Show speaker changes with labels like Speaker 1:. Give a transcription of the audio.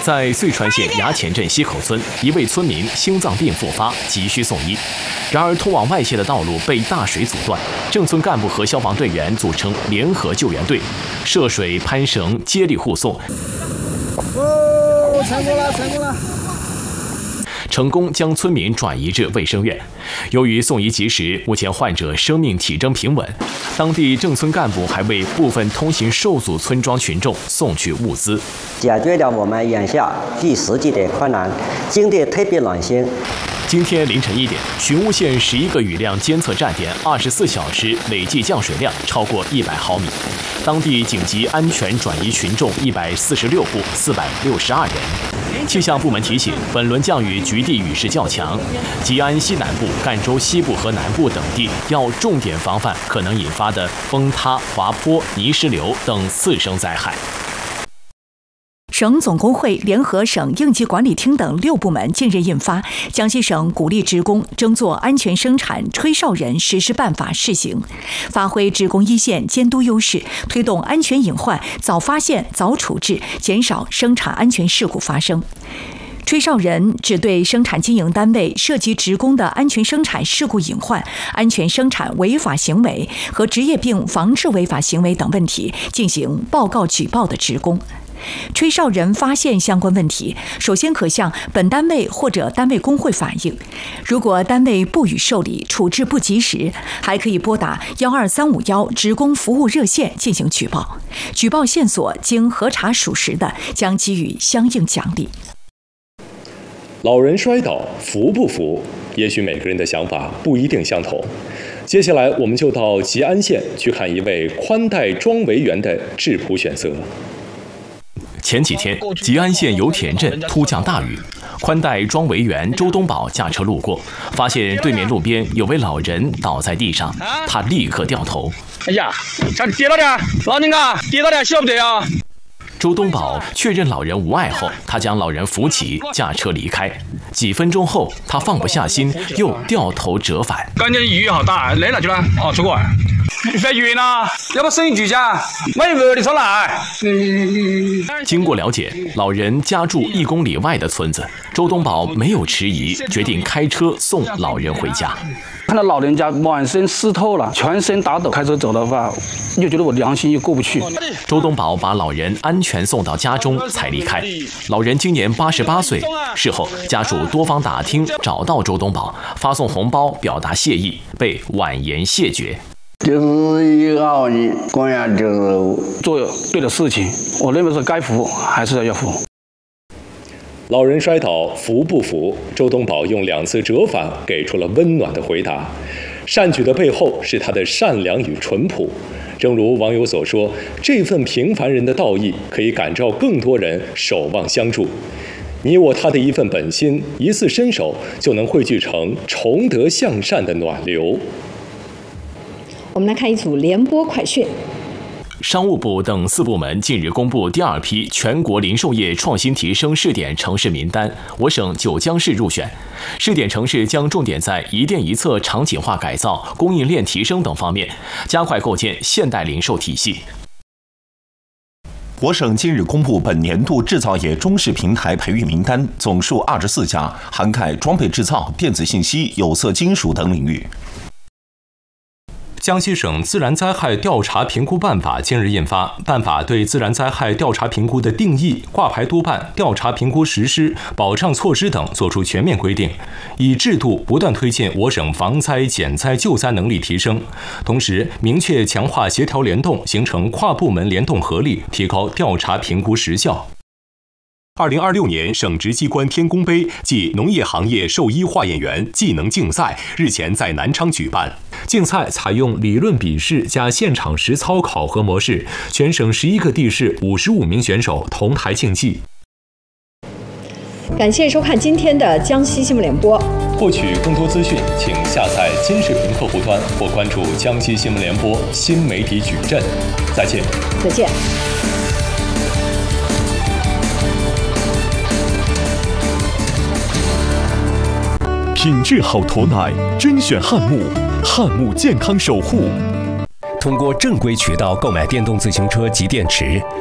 Speaker 1: 在遂川县衙前镇西口村，一位村民心脏病复发，急需送医。然而，通往外界的道路被大水阻断，镇村干部和消防队员组成联合救援队，涉水、攀绳，接力护送。
Speaker 2: 成功了，成功了！
Speaker 1: 成功将村民转移至卫生院。由于送医及时，目前患者生命体征平稳。当地镇村干部还为部分通行受阻村庄群众送去物资，
Speaker 3: 解决了我们眼下最实际的困难，真的特别暖心。
Speaker 1: 今天凌晨1点，寻乌县11个雨量监测站点24小时累计降水量超过100毫米，当地紧急安全转移群众146户462人。气象部门提醒，本轮降雨局地雨势较强，吉安西南部、赣州西部和南部等地要重点防范可能引发的崩塌、滑坡、泥石流等次生灾害。
Speaker 4: 省总工会联合省应急管理厅等6部门近日印发《江西省鼓励职工争做安全生产吹哨人实施办法》试行，发挥职工一线监督优势，推动安全隐患早发现、早处置，减少生产安全事故发生。吹哨人指对生产经营单位涉及职工的安全生产事故隐患、安全生产违法行为和职业病防治违法行为等问题进行报告举报的职工。吹哨人发现相关问题，首先可向本单位或者单位工会反映，如果单位不予受理、处置不及时，还可以拨打12351职工服务热线进行举报。举报线索经核查属实的，将给予相应奖励。
Speaker 5: 老人摔倒扶不扶？也许每个人的想法不一定相同。接下来，我们就到吉安县去看一位宽带庄维园的质朴选择。
Speaker 1: 前几天，吉安县油田镇突降大雨，宽带庄维园周东宝驾车路过，发现对面路边有位老人倒在地上，他立刻掉头。
Speaker 6: 哎呀，差点跌到点，老人家跌到点，晓不得啊！
Speaker 1: 周东宝确认老人无碍后，他将老人扶起，驾车离开。几分钟后，他放不下心，又掉头折返。
Speaker 6: 感觉雨好大，累了去了，哦，出过来。在远啊，要不声音巨响，没热的上来。
Speaker 1: 经过了解，老人家住1公里外的村子，周东宝没有迟疑，决定开车送老人回家。
Speaker 7: 看到老人家满身湿透了，全身打抖，开车走的话，又觉得我良心又过不去。
Speaker 1: 周东宝把老人安全送到家中才离开。老人今年88岁，事后家属多方打听找到周东宝，发送红包表达谢意，被婉言谢绝。
Speaker 8: 就是以后你公园就是
Speaker 7: 做对的事情，我认为是该扶还是要扶。
Speaker 5: 老人摔倒扶不扶？周东宝用2次折返给出了温暖的回答。善举的背后是他的善良与淳朴。正如网友所说，这份平凡人的道义可以感召更多人守望相助。你我他的一份本心，一次伸手，就能汇聚成崇德向善的暖流。
Speaker 9: 我们来看一组联播快讯。
Speaker 1: 商务部等4部门近日公布第2批全国零售业创新提升试点城市名单，我省九江市入选。试点城市将重点在一店一策场景化改造、供应链提升等方面，加快构建现代零售体系。
Speaker 10: 我省近日公布本年度制造业中试平台培育名单，总数24家，涵盖装备制造、电子信息、有色金属等领域。
Speaker 11: 江西省自然灾害调查评估办法近日印发，办法对自然灾害调查评估的定义、挂牌督办、调查评估实施、保障措施等作出全面规定，以制度不断推进我省防灾、减灾、救灾能力提升，同时明确强化协调联动，形成跨部门联动合力，提高调查评估实效。2026年省直机关天宫杯暨农业行业兽医化验员技能竞赛日前在南昌举办。竞赛采用理论笔试加现场实操考核模式，全省11个地市55名选手同台竞技。
Speaker 9: 感谢收看今天的江西新闻联播。
Speaker 5: 获取更多资讯，请下载今视频客户端或关注江西新闻联播新媒体矩阵。再见。
Speaker 9: 再见。
Speaker 12: 品质好驮奶，甄选汉姆，汉姆健康守护。
Speaker 13: 通过正规渠道购买电动自行车及电池，